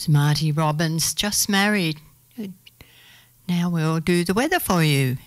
Marty Robbins, Just Married. Now we'll do the weather for you.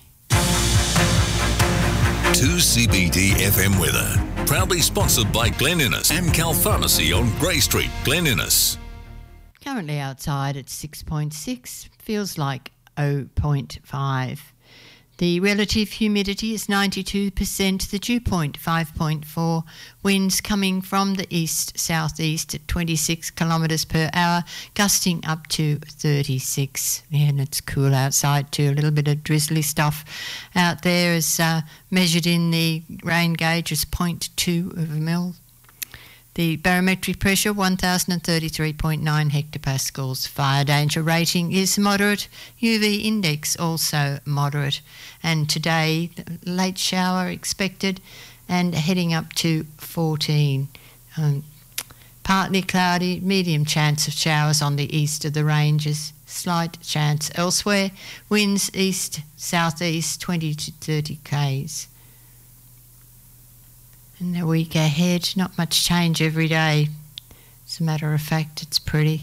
2CBD FM weather. Proudly sponsored by Glen Innes and Cal Pharmacy on Grey Street, Glen Innes. Currently outside at 6.6, feels like 0.5. The relative humidity is 92%, the dew point 5.4, winds coming from the east-southeast at 26 kilometres per hour, gusting up to 36. Yeah, and it's cool outside too, a little bit of drizzly stuff out there is measured in the rain gauge as 0.2 of a mil. The barometric pressure 1033.9 hectopascals. Fire danger rating is moderate. UV index also moderate. And today, late shower expected and heading up to 14. Partly cloudy, medium chance of showers on the east of the ranges. Slight chance elsewhere. Winds east-southeast 20 to 30 k's. In the week ahead, not much change every day. As a matter of fact, it's pretty.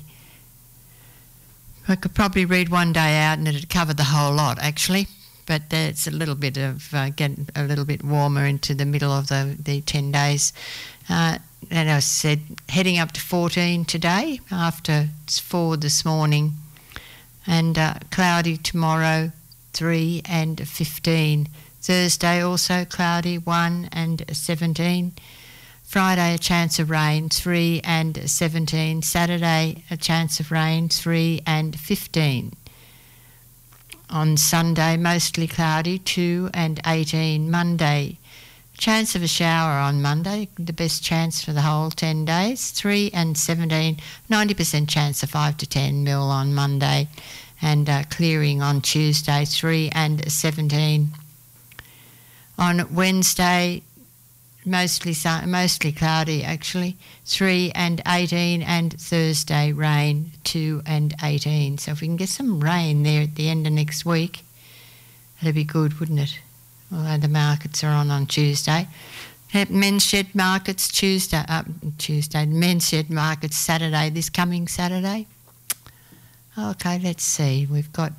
I could probably read one day out and it'd cover the whole lot, actually. But it's a little bit of getting a little bit warmer into the middle of the 10 days. And I said, heading up to 14 today, after it's 4 this morning. And cloudy tomorrow, 3 and 15. Thursday also cloudy, 1 and 17. Friday a chance of rain, 3 and 17. Saturday a chance of rain, 3 and 15. On Sunday mostly cloudy, 2 and 18. Monday chance of a shower on Monday, the best chance for the whole 10 days, 3 and 17. 90% chance of 5 to 10 mil on Monday. And clearing on Tuesday, 3 and 17. On Wednesday, mostly cloudy actually, 3 and 18, and Thursday rain, 2 and 18. So if we can get some rain there at the end of next week, that'd be good, wouldn't it? Although the markets are on Tuesday. Men's Shed Markets Tuesday, Men's Shed Markets Saturday, this coming Saturday. Okay, let's see. We've got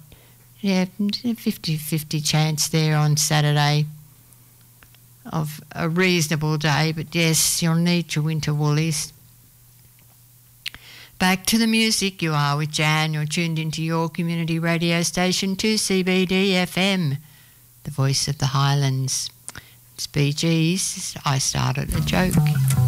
50-50 chance there on Saturday of a reasonable day, but yes, you'll need your winter woolies. Back to the music. You are with Jan. You're tuned into your community radio station, 2CBD FM, the voice of the Highlands. It's Bee Gees. I Started a Joke.